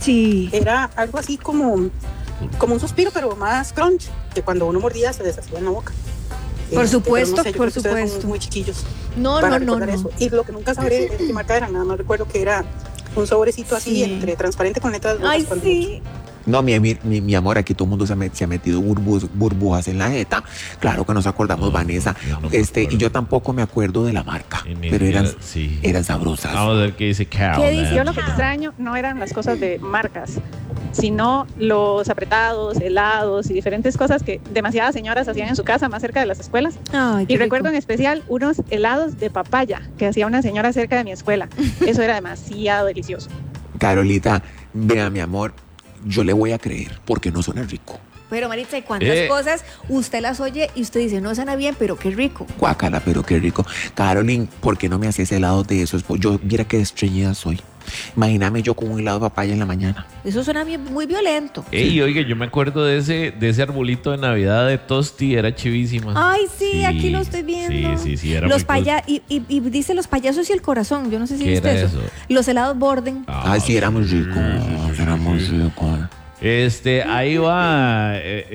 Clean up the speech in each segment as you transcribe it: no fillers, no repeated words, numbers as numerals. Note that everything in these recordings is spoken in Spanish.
Sí. Era algo así como un suspiro, pero más crunch, que cuando uno mordía se deshacía en la boca. Por supuesto, no sé, yo por creo que ustedes supuesto. son muy chiquillos. No. Eso. Y lo que nunca sabré es qué marca era, nada más recuerdo que era un sobrecito así, entre transparente con letras rojas. Ay, sí. No, mi amor, aquí todo el mundo se ha metido burbujas en la jeta. Claro que nos acordamos, Vanessa. Y yo tampoco me acuerdo de la marca, pero eran sabrosas. Vamos a ver qué dice Carol. ¿Qué dice? Yo lo que extraño no eran las cosas de marcas, sino los apretados, helados y diferentes cosas que demasiadas señoras hacían en su casa más cerca de las escuelas. Ay, y recuerdo en especial unos helados de papaya que hacía una señora cerca de mi escuela. Eso era demasiado delicioso. Carolita, vea, mi amor, yo le voy a creer porque no suena rico. Pero Maritza, ¿y cuántas cosas usted las oye y usted dice, no suena bien, pero qué rico? Guácala, pero qué rico. Carolyn, ¿por qué no me haces helado de esos? Yo, mira qué estreñida soy. Imagíname yo con un helado de papaya en la mañana. Eso suena bien, muy violento. Ey, oiga, yo me acuerdo de ese arbolito de Navidad de Tosti, era chivísima. Ay, sí, aquí lo estoy viendo. Sí, era los muy y dice los payasos y el corazón. Yo no sé si ¿Qué viste era eso. Los helados Borden. Ay, sí, era muy rico. Era muy rico. Ahí va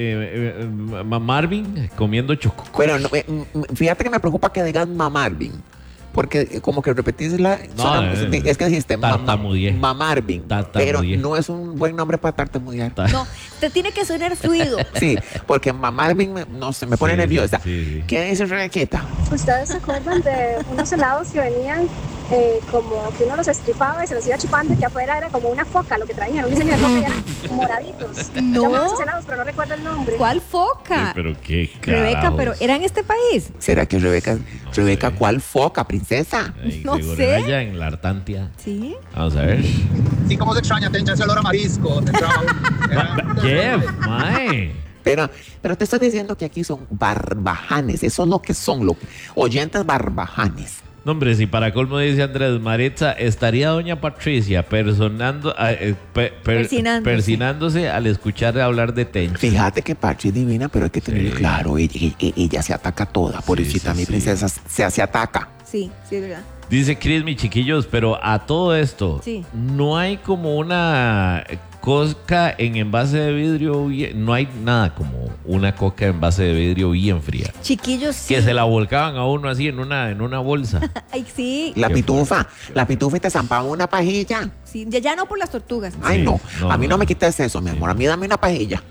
Marvin comiendo choco. Bueno, fíjate que me preocupa que digas Marvin. Porque como que repetís es que dijiste Marvin, pero no es un buen nombre para tartamudear. No, te tiene que sonar fluido. Sí, porque Marvin no sé, me pone nerviosa. Sí. ¿Qué dice Rebequita? ¿Ustedes se acuerdan de unos helados que venían como que uno los estripaba y se los iba chupando y que afuera era como una foca lo que traían, un diseño de foca y eran moraditos? No. Llamaban esos helados, pero no recuerdo el nombre. ¿Cuál foca? Pero qué Rebeca, carajos. pero ¿era en este país? ¿Será que Rebeca, ¿cuál foca, princesa? No Seguro sé. allá en la Artantia. Sí. Vamos a ver. Sí, cómo se extraña, te ese olor a marisco. Jeff, mae. Pero te estoy diciendo que aquí son barbajanes. Eso es lo que son, oyentes barbajanes. No, hombre, si para colmo dice Andrés Maritza, estaría doña Patricia persinándose al escuchar hablar de Tenchi. Fíjate que Pachi es divina, pero hay que tener claro, ella se ataca toda, pobrecita, mi princesa se ataca. Sí, es verdad. Dice Chris, mis chiquillos, pero a todo esto, no hay como una coca en envase de vidrio, no hay nada como una coca en envase de vidrio bien fría. Chiquillos, sí. Que se la volcaban a uno así en una bolsa. Ay, sí. La pitufa y te zampaban una pajilla. Sí, ya no por las tortugas. Ay, no, a mí no me quites eso, mi amor, a mí dame una pajilla.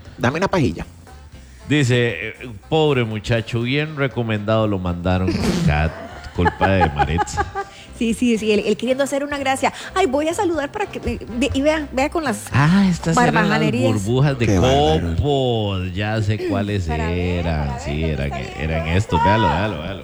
Dice, pobre muchacho, bien recomendado lo mandaron. Cat, culpa de Maritza. Sí, él queriendo hacer una gracia. Ay, voy a saludar para que... Y vea con las estas eran las barbajanerías. burbujas de Qué copos. Ya sé cuáles eran. Sí, eran estos. Véalo.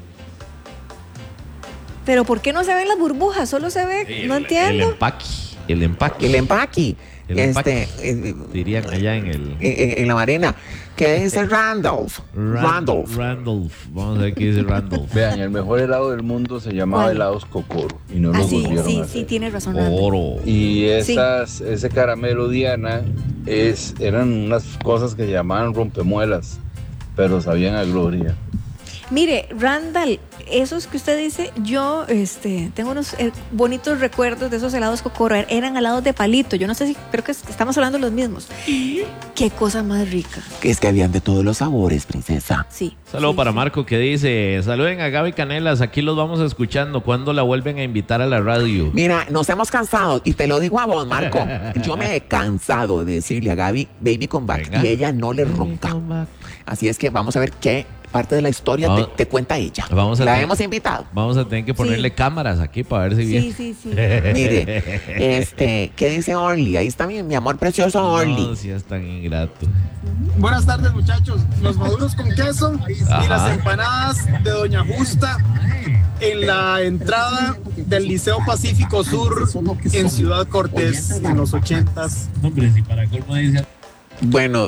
Pero ¿por qué no se ven las burbujas? Solo se ve... No entiendo. El empaque. Dirían allá en la arena. ¿Qué dice Randolph? Randolph. Vamos a ver qué dice Randolph. Vean, el mejor helado del mundo se llamaba helados Cocoro y no lo volvieron a hacer. Sí, tienes razón. Oro. Y ese caramelo Diana eran unas cosas que llamaban rompemuelas, pero sabían a gloria. Mire, Randall, esos que usted dice, yo tengo unos bonitos recuerdos de esos helados Cocoro. Eran helados de palito. Yo no sé si, creo que estamos hablando de los mismos. Qué cosa más rica. Que es que habían de todos los sabores, princesa. Sí. Saludo para Marco que dice, saluden a Gaby Canelas, aquí los vamos escuchando. ¿Cuándo la vuelven a invitar a la radio? Mira, nos hemos cansado, y te lo digo a vos, Marco. Yo me he cansado de decirle a Gaby, baby come back, y ella no le ronca. Así es que vamos a ver qué parte de la historia te cuenta ella. La hemos invitado. Vamos a tener que ponerle cámaras aquí para ver si bien. Sí. Mire, ¿qué dice Orly? Ahí está mi amor precioso Orly. No, si es tan ingrato. Buenas tardes, muchachos. Los maduros con queso y las empanadas de Doña Justa en la entrada del Liceo Pacífico Sur en Ciudad Cortés en los 80s. Hombre, si para colmo dice... Bueno,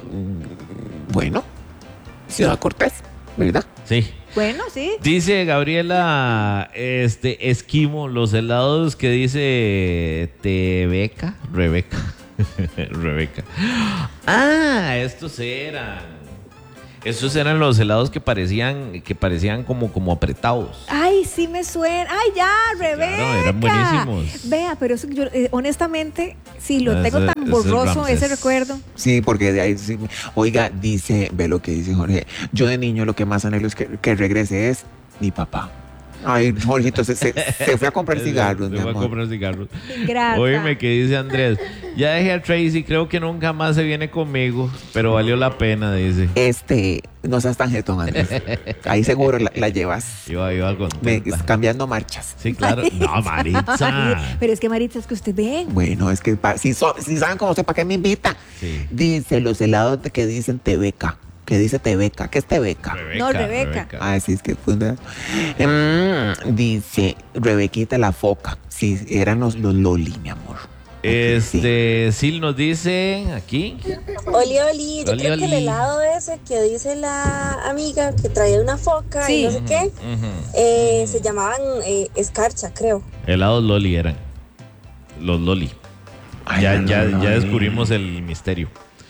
Ciudad Cortés, ¿verdad? Sí. Bueno, sí. Dice Gabriela Esquimo, los helados que dice Rebeca. Estos eran los helados que parecían como apretados. Ay, Ay, sí me suena. Ay, ya, Rebeca. Claro, eran buenísimos. Vea, pero eso yo, honestamente, sí, lo tengo tan borroso ese recuerdo. Sí, porque de ahí, sí, oiga, dice, ve lo que dice Jorge. Yo de niño lo que más anhelo es que regrese es mi papá. Ay, Jorge, entonces se fue a comprar cigarros. Se fue a comprar cigarros. Gracias. Óyeme que dice Andrés, ya dejé a Tracy, creo que nunca más se viene conmigo, pero valió la pena, dice. No seas tan jetón, Andrés. Ahí seguro la llevas. Iba contenta. Cambiando marchas. Sí, claro. No, Maritza. Pero es que Maritza, es que usted ve. Bueno, es que si saben cómo sé, ¿para qué me invita? Sí. Dice los helados que dicen Tebeca. ¿Qué dice Tebeca? ¿Qué es Tebeca? No, Rebeca. Ah, sí, es que dice Rebequita la foca. Sí, eran los Loli, mi amor. Sil nos dice aquí. Oli, yo creo que el helado ese que dice la amiga que traía una foca y no sé qué, se llamaban escarcha, creo. Helados Loli eran. Los Loli. Ay, Ya no, descubrimos el misterio.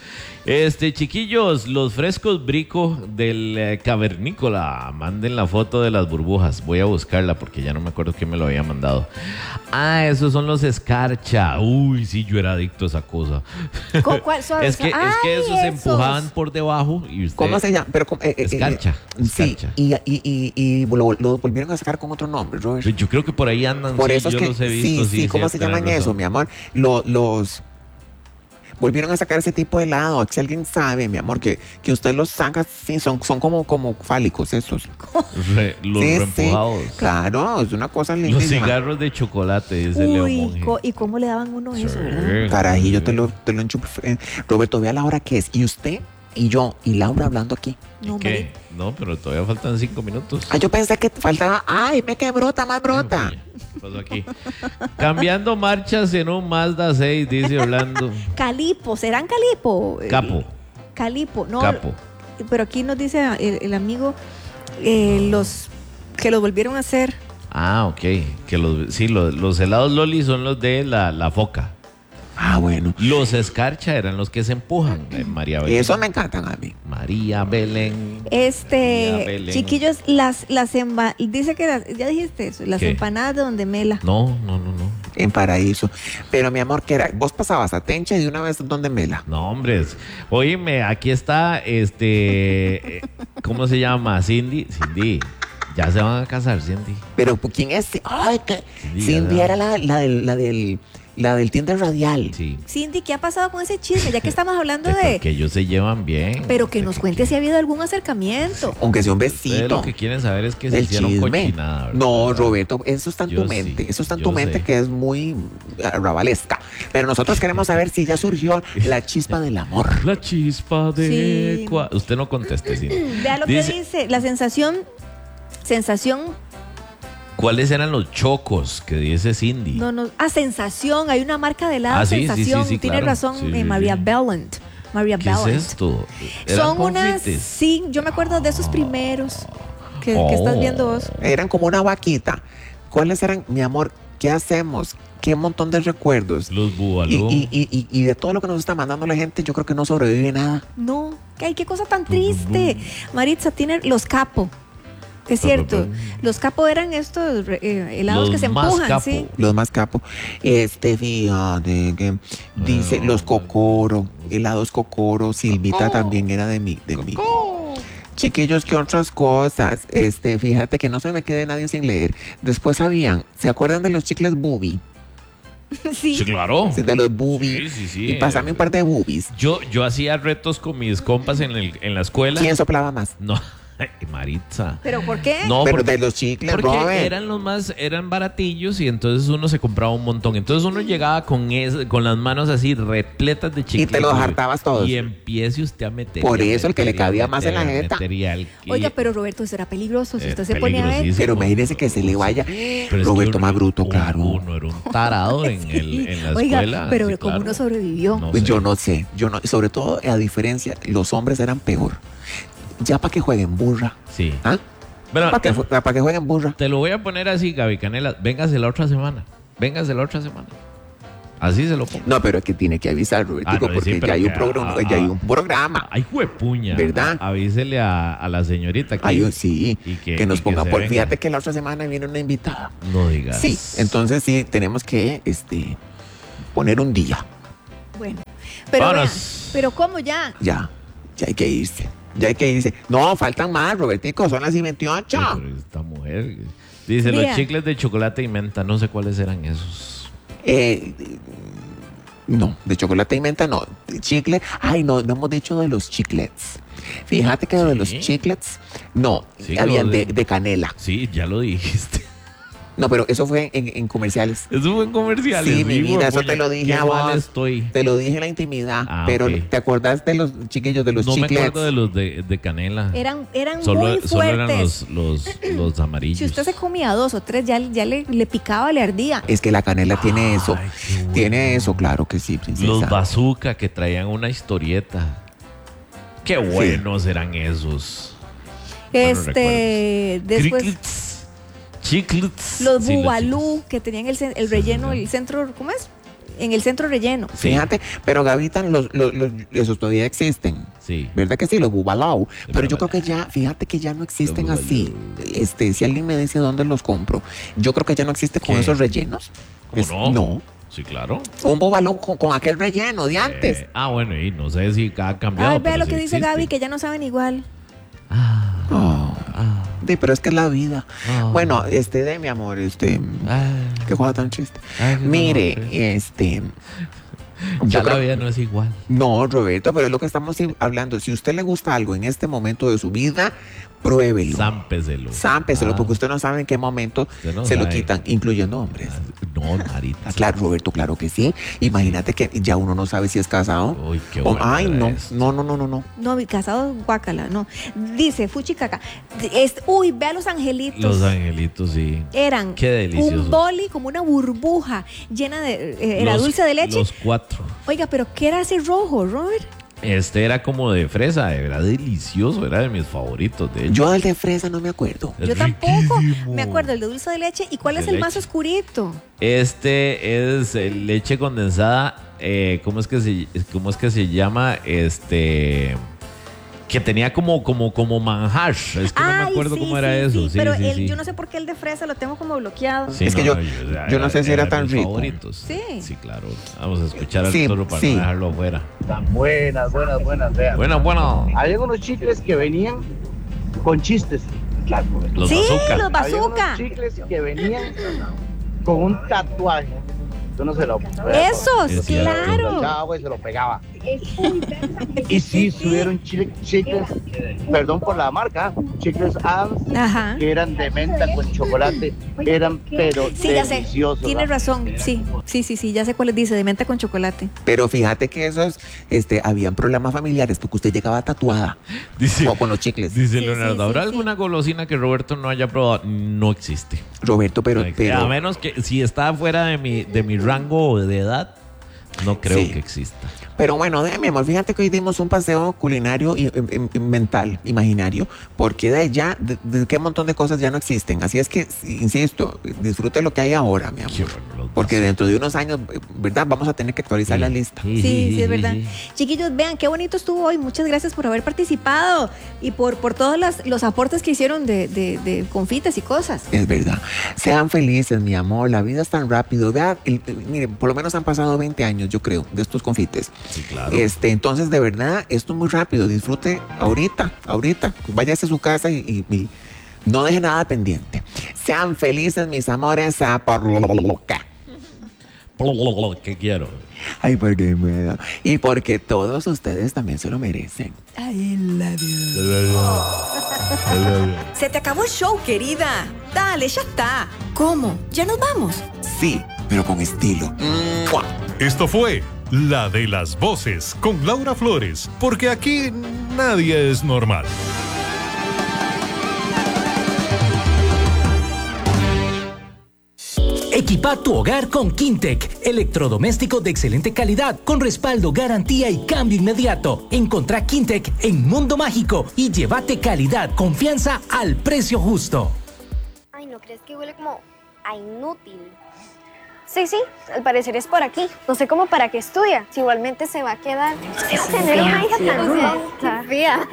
Chiquillos, los frescos Brico del Cavernícola. Manden la foto de las burbujas. Voy a buscarla porque ya no me acuerdo quién me lo había mandado. Ah, esos son los escarcha. Uy, sí, yo era adicto a esa cosa. ¿Cuál? Es que esos se empujaban por debajo y usted... ¿Cómo se llama? Escarcha. Sí, y lo volvieron a sacar con otro nombre, Robert. Yo creo que por ahí andan. Por sí, eso es yo que los he visto. sí, ¿cómo se llaman eso, mi amor? Los volvieron a sacar ese tipo de helado. Si alguien sabe, mi amor, que usted los saca, sí, son como fálicos esos. Los reempujados. Sí, claro, es una cosa linda. Los cigarros de chocolate, dice León Monge. ¿Y cómo le daban uno eso, Sí. verdad? Carajillo, te lo enchufé. Roberto, vea la hora que es. Y usted, y yo, y Laura hablando aquí. No, ¿Qué? No, pero todavía faltan 5 minutos. Ah, yo pensé que faltaba. Ay, me que brota, más brota. ¿Qué pasó aquí? Cambiando marchas en un Mazda 6, dice Orlando. Calipo, ¿serán Calipo? Capo. Calipo, no. Capo. Pero aquí nos dice el amigo los que los volvieron a hacer. Ah, ok. Que los helados Loli son los de la foca. Ah, bueno. Los escarcha eran los que se empujan. María Belén. Eso me encantan a mí. María Belén. Chiquillos, dice que ya dijiste eso, las ¿Qué? empanadas de donde Mela. No. En Paraíso. Pero mi amor, ¿qué era? Vos pasabas a Tencha y de una vez donde Mela. No, hombres. Oíme, aquí está ¿cómo se llama? Cindy. Ya se van a casar, Cindy. Pero ¿quién es? Ay, que Cindy era la del Tinder Radial. Sí. Cindy, ¿qué ha pasado con ese chisme? Ya que estamos hablando Que ellos se llevan bien. Pero que nos cuente si ha habido algún acercamiento. Aunque sea un Ustedes besito. lo que quieren saber es que se El hicieron chisme. cochinada, ¿verdad? No, Roberto, eso está en Yo tu mente. sí, Eso está en yo tu mente, sé. que es muy rabalesca. Pero nosotros queremos saber si ya surgió la chispa del amor. La chispa de... Sí. Usted no conteste, Cindy. Vea lo que dice, la sensación, ¿Cuáles eran los chocos que dice Cindy? sensación, hay una marca de helado, Sí, sensación, sí, tiene claro. razón, Sí, María sí. Bellant. María ¿Qué es Bellant. esto? ¿Eran Son unas, confites? sí, yo me acuerdo de esos primeros que estás viendo vos. Eran como una vaquita. ¿Cuáles eran, mi amor? ¿Qué hacemos? Qué montón de recuerdos. Los bubalú. Y de todo lo que nos está mandando la gente, yo creo que no sobrevive nada. No, qué cosa tan triste. Maritza tiene los capo. Es cierto, los capo eran estos helados Los que se más empujan, capo. sí. Los más capos. Fíjate que dice los cocoro, helados cocoro. Silvita también era de mí. Chiquillos, ¿qué otras cosas? Fíjate que no se me quede nadie sin leer. Después ¿se acuerdan de los chicles Booby? Sí. Sí, claro. Sí, de los Booby. Sí. Y pasame un par de boobies. Yo hacía retos con mis compas en la escuela. ¿Quién soplaba más? No, Maritza. ¿Pero por qué? No, Pero de los chicles, porque Robert. eran baratillos y entonces uno se compraba un montón. Entonces uno llegaba con las manos así repletas de chicles. Y te los hartabas todos. Y empiece usted a meter. Por eso el que le cabía más en la jeta. Oiga, pero Roberto, eso era peligroso. Si usted se ponía a ver. peligrosísimo. Pero imagínese que se le vaya. Pero es Roberto que más bruto, claro. Uno era un tarado en la Oiga, escuela. pero sí, ¿cómo claro. uno sobrevivió? No Pues sé. yo no sé. Sobre todo, a diferencia, los hombres eran peor. Ya para que jueguen burra. Sí. ¿Ah? Bueno, Para que jueguen burra. te lo voy a poner así, Gaby Canela. Véngase la otra semana. Así se lo pongo. No, pero es que tiene que avisar, Robertico, no, porque sí, ya hay un programa. Ay, juepuña. ¿Verdad? Avísele a la señorita que, que nos ponga por. Fíjate que la otra semana viene una invitada. No digas. Sí, entonces sí, tenemos que poner un día. Bueno, pero vean, pero ¿cómo ya? Ya hay que irse. No, faltan más, Robertico, son las 28. Sí, pero esta mujer dice, los chicles de chocolate y menta, no sé cuáles eran esos. No, de chocolate y menta no. Chicle, no hemos dicho de los chiclets. Fíjate que de los chiclets, no, habían de canela. Sí, ya lo dijiste. No, pero eso fue en comerciales. Eso fue en comerciales. Sí, mi vida, eso te lo dije a vos. Te lo dije en la intimidad. Pero okay. ¿te acordás de los chiquillos de los chiclets? No me acuerdo de los de canela. Eran solo, muy fuertes. Solo eran los amarillos. Si usted se comía 2 o 3, ya le picaba, le ardía. Es que la canela tiene eso. Bueno. Tiene eso, claro que sí, princesa. Los bazooka que traían una historieta. Qué buenos eran esos. Después... Chiclets. Los bubalú que tenían el relleno, el centro, ¿cómo es? En el centro relleno. Fíjate, pero Gavita, esos todavía existen. Sí. ¿Verdad que sí? Los bubalú. Pero yo creo que ya, fíjate que ya no existen así. Si alguien me dice dónde los compro, yo creo que ya no existe con esos rellenos. ¿Cómo no? No. Sí, claro. Un bubalú con aquel relleno de antes. Bueno, y no sé si ha cambiado. Vea lo que dice Gaby, que ya no saben igual. Pero es que es la vida. Bueno, mi amor, qué cosa tan triste. Mire, ya la vida no es igual. No, Roberto, pero es lo que estamos hablando. Si a usted le gusta algo en este momento de su vida, pruébelo. Zámpeselo, porque usted no sabe en qué momento se lo quitan, incluyendo hombres. No, Marita. Claro, Roberto, claro que sí. Imagínate que ya uno no sabe si es casado. Uy, qué bueno. No. No, casado, guácala, no. Dice, fuchicaca. Vea los angelitos. Los angelitos, sí. Eran qué delicioso. Un boli como una burbuja llena de... ¿Era dulce de leche? Los 4. Oiga, pero ¿qué era ese rojo, Robert? Era como de fresa, era delicioso, era de mis favoritos, de hecho. Yo del de fresa no me acuerdo. Yo tampoco me acuerdo el de dulce de leche. ¿Y cuál es el más oscurito? Es leche condensada, ¿cómo es que se llama? Que tenía como manjar. Es que no me acuerdo cómo era eso. Sí, pero yo no sé por qué el de fresa lo tengo como bloqueado. Sí, es que yo no sé si era tan rico. Favoritos. Sí, claro. Vamos a escuchar al Toro para no dejarlo afuera. Tan buenas. Vean. Bueno. Había unos chicles que venían con chistes. Claro, los bazooka. Había unos chicles que venían con un tatuaje. Yo no se lo Esos, claro. Y se lo pegaba. Y sí, subieron chicles, perdón por la marca, chicles Adams, que eran de menta con chocolate, pero deliciosos. Ya sé, tienes razón, sí, ya sé cuáles dice, de menta con chocolate. Pero fíjate que esos, habían problemas familiares, porque usted llegaba tatuada, o con los chicles. Dice Leonardo, ¿habrá alguna golosina que Roberto no haya probado? No existe. Roberto, pero a menos que si está fuera de mi rango de edad, no creo que exista. Pero bueno, mi amor, fíjate que hoy dimos un paseo culinario y mental, imaginario, porque de qué montón de cosas ya no existen. Así es que, insisto, disfrute lo que hay ahora, mi amor. Porque dentro de unos años, ¿verdad? Vamos a tener que actualizar la lista. Sí, es verdad. Chiquillos, vean, qué bonito estuvo hoy. Muchas gracias por haber participado y por todos los aportes que hicieron de confites y cosas. Es verdad. Sean felices, mi amor. La vida es tan rápido. Vean, mire, por lo menos han pasado 20 años, yo creo, de estos confites. Sí, claro. Entonces, de verdad, esto es muy rápido. Disfrute ahorita. Váyase a su casa y no deje nada pendiente. Sean felices, mis amores. ¿Qué quiero? Ay, porque me da. Y porque todos ustedes también se lo merecen. I love you. Se te acabó el show, querida. Dale, ya está. ¿Cómo? ¿Ya nos vamos? Sí, pero con estilo. Esto fue La de las Voces con Laura Flores, porque aquí nadie es normal. Equipa tu hogar con Quintec, electrodoméstico de excelente calidad, con respaldo, garantía y cambio inmediato. Encontrá Quintec en Mundo Mágico y llévate calidad, confianza al precio justo. Ay, ¿no crees que huele como a inútil? Sí, al parecer es por aquí. No sé cómo para qué estudia, si igualmente se va a quedar. Tener una hija tan fía.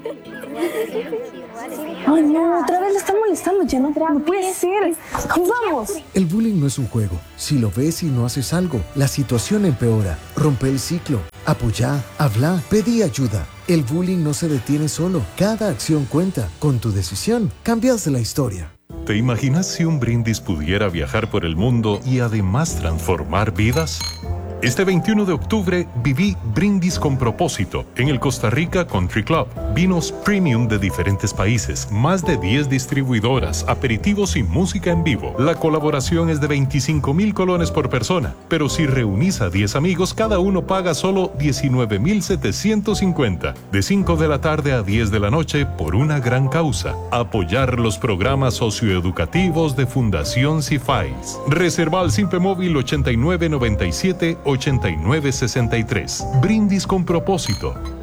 Ay, no, otra vez le están molestando, ya no puede ser. ¡Vamos! El bullying no es un juego. Si lo ves y no haces algo, la situación empeora. Rompe el ciclo. Apoyá, habla, pedí ayuda. El bullying no se detiene solo. Cada acción cuenta. Con tu decisión, cambias la historia. ¿Te imaginas si un brindis pudiera viajar por el mundo y además transformar vidas? Este 21 de octubre viví Brindis con propósito en el Costa Rica Country Club. Vinos premium de diferentes países, más de 10 distribuidoras, aperitivos y música en vivo. La colaboración es de 25,000 colones por persona, pero si reunís a 10 amigos, cada uno paga solo 19,750. De 5 de la tarde a 10 de la noche por una gran causa. Apoyar los programas socioeducativos de Fundación Cifais. Reserva al Simpe Móvil 8997 8963. Brindis con propósito.